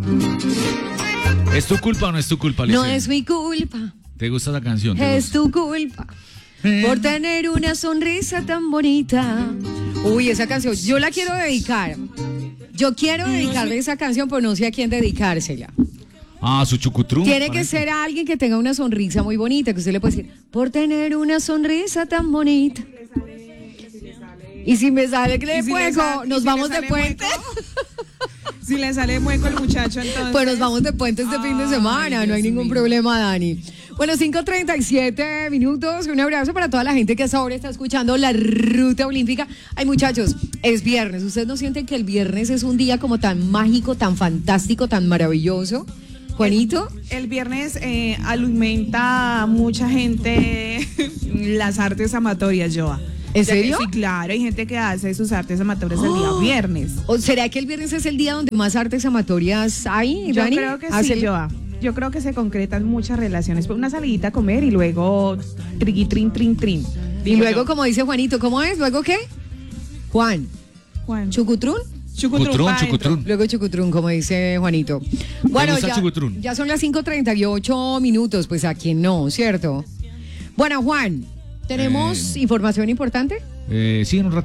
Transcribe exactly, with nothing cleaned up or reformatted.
¿Es tu culpa o no es tu culpa, Alicia? No es mi culpa. ¿Te gusta la canción? ¿Te Es gusta? tu culpa por tener una sonrisa tan bonita. Uy, esa canción, yo la quiero dedicar. Yo quiero dedicarle esa canción, pero no sé a quién dedicársela. Ah, su chucutrún. Tiene que ser a alguien que tenga una sonrisa muy bonita, que usted le puede decir, por tener una sonrisa tan bonita. Y si me sale que le si fuego, sa- nos si vamos le de sale puente. Si le sale mueco el muchacho, entonces. Pues nos vamos de puente este fin de semana, Ay, no hay Dios ningún mío. problema, Dani. Bueno, cinco treinta y siete minutos, un abrazo para toda la gente que hasta ahora está escuchando la Ruta Olímpica. Ay, muchachos, es viernes, ¿ustedes no sienten que el viernes es un día como tan mágico, tan fantástico, tan maravilloso? Juanito. El, el viernes eh, alimenta a mucha gente las artes amatorias, Joa. ¿En Ya que serio? Sí, claro, hay gente que hace sus artes amatorias el día viernes. ¿O será que el viernes es el día donde más artes amatorias hay, Yo Dani? creo que ¿Ah, sí, Joa. Yo creo que se concretan muchas relaciones. Pues una salidita a comer y luego triqui, trin, trin, trin. Y luego, como dice Juanito, ¿cómo es? ¿Luego qué? Juan, Juan. ¿chucutrún? Chucutrún, Chucutrún, pa' adentro. chucutrún. Luego chucutrún, como dice Juanito. Bueno, gusta el ya, chucutrún? ya son las cinco treinta y ocho minutos, pues a quien no, ¿cierto? Bueno, Juan, ¿tenemos Eh. información importante? Eh, sí, en un rato.